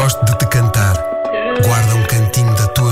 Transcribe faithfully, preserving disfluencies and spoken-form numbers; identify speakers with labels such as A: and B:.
A: gosto de te cantar. Guarda um cantinho da tua